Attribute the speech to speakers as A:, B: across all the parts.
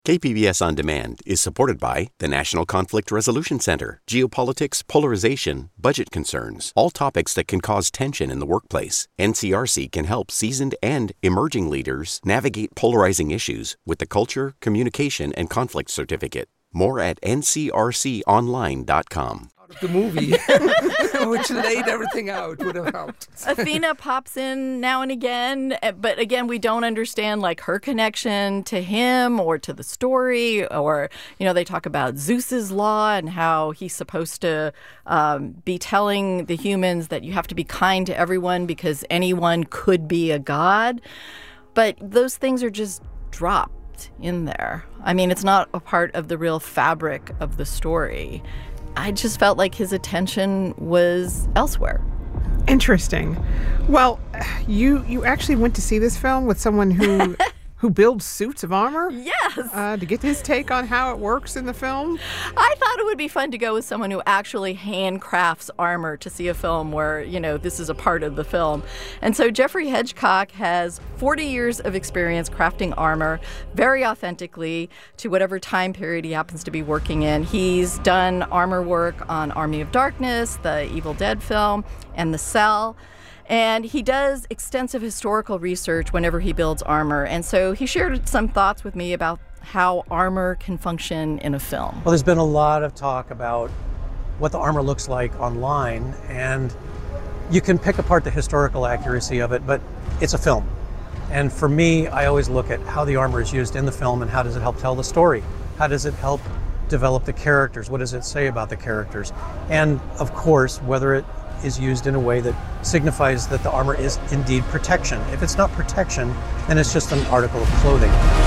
A: KPBS On Demand is supported by the National Conflict Resolution Center, geopolitics, polarization, budget concerns, all topics that can cause tension in the workplace. NCRC can help seasoned and emerging leaders navigate polarizing issues with the Culture, Communication, and Conflict Certificate. More at ncrconline.com.
B: The movie, which laid everything out, would have helped.
C: Athena pops in now and again, but again, we don't understand like her connection to him or to the story, or, you know, they talk about Zeus's law and how he's supposed to be telling the humans that you have to be kind to everyone because anyone could be a god. But those things are just dropped in there. I mean, it's not a part of the real fabric of the story. I just felt like his attention was elsewhere.
D: Interesting. Well, you actually went to see this film with someone who builds suits of armor?
C: Yes.
D: To get his take on how it works in the film?
C: I thought it would be fun to go with someone who actually handcrafts armor to see a film where, you know, this is a part of the film. And so Jeffrey Hedgecock has 40 years of experience crafting armor very authentically to whatever time period he happens to be working in. He's done armor work on Army of Darkness, the Evil Dead film, and The Cell. And he does extensive historical research whenever he builds armor. And so he shared some thoughts with me about how armor can function in a film.
E: Well, there's been a lot of talk about what the armor looks like online, and you can pick apart the historical accuracy of it, but it's a film. And for me, I always look at how the armor is used in the film and how does it help tell the story? How does it help develop the characters? What does it say about the characters? And of course, whether it is used in a way that signifies that the armor is indeed protection. If it's not protection, then it's just an article of clothing.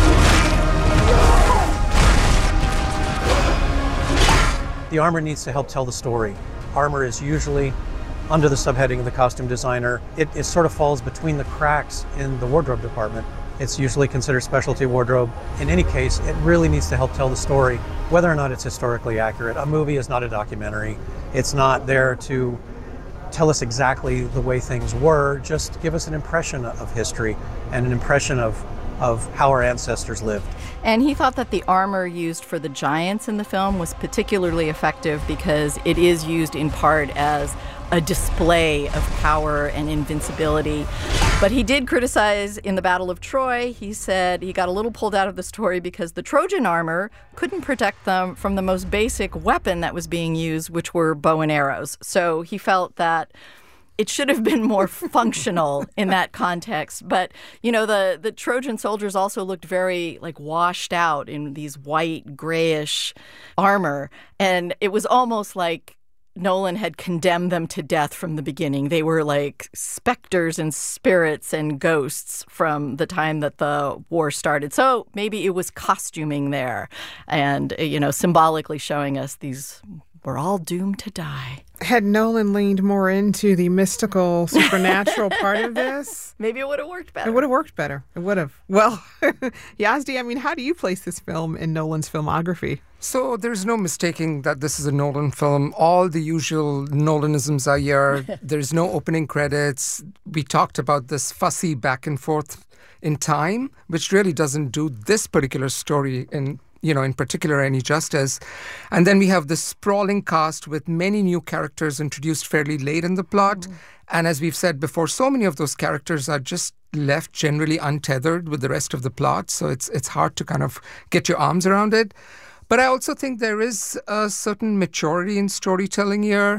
E: The armor needs to help tell the story. Armor is usually under the subheading of the costume designer. It sort of falls between the cracks in the wardrobe department. It's usually considered specialty wardrobe. In any case, it really needs to help tell the story, whether or not it's historically accurate. A movie is not a documentary. It's not there to tell us exactly the way things were, just give us an impression of history and an impression of how our ancestors lived.
C: And he thought that the armor used for the giants in the film was particularly effective because it is used in part as a display of power and invincibility. But he did criticize in the Battle of Troy, he said he got a little pulled out of the story because the Trojan armor couldn't protect them from the most basic weapon that was being used, which were bow and arrows. So he felt that it should have been more functional in that context. But, you know, the Trojan soldiers also looked very, like, washed out in these white, grayish armor. And it was almost like Nolan had condemned them to death from the beginning. They were like specters and spirits and ghosts from the time that the war started. So maybe it was costuming there and, you know, symbolically showing us these, we're all doomed to die.
D: Had Nolan leaned more into the mystical, supernatural part of this,
C: maybe it would have worked better.
D: It would have worked better. It would have. Well, Yazdi, I mean, how do you place this film in Nolan's filmography?
B: So there's no mistaking that this is a Nolan film. All the usual Nolanisms are here. There's no opening credits. We talked about this fussy back and forth in time, which really doesn't do this particular story in particular any justice. And then we have this sprawling cast with many new characters introduced fairly late in the plot. Mm. And as we've said before, so many of those characters are just left generally untethered with the rest of the plot. So it's hard to kind of get your arms around it. But I also think there is a certain maturity in storytelling here.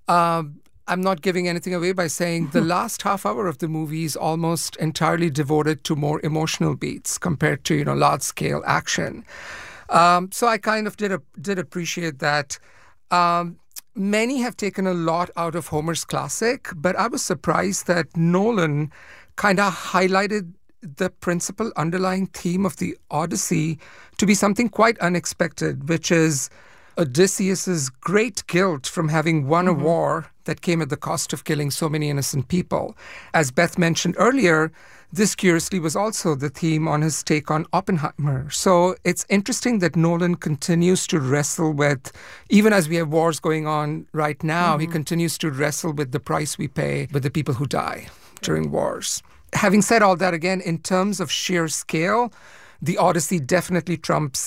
B: I'm not giving anything away by saying the last half hour of the movie is almost entirely devoted to more emotional beats compared to, large-scale action. So I kind of did appreciate that. Many have taken a lot out of Homer's classic, but I was surprised that Nolan kind of highlighted the principal underlying theme of the Odyssey to be something quite unexpected, which is Odysseus's great guilt from having won a war that came at the cost of killing so many innocent people. As Beth mentioned earlier, this curiously was also the theme on his take on Oppenheimer. So it's interesting that Nolan continues to wrestle with, even as we have wars going on right now, he continues to wrestle with the price we pay with the people who die during wars. Having said all that, again, in terms of sheer scale, The Odyssey definitely trumps